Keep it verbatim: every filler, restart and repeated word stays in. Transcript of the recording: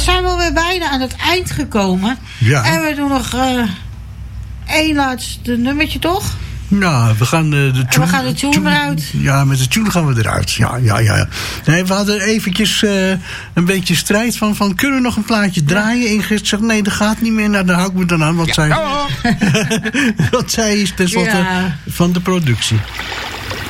zijn we alweer bijna aan het eind gekomen. Ja. En we doen nog uh, één laatste nummertje, toch? Nou, we gaan de, de tune... We gaan de tune eruit. Ja, met de tune gaan we eruit. Ja, ja, ja. Nee, we hadden eventjes uh, een beetje strijd van, van... kunnen we nog een plaatje draaien? Ingrid zegt, nee, dat gaat niet meer. Nou, daar hou ik me dan aan. Want, ja. zij, want zij is tenslotte ja. van de productie.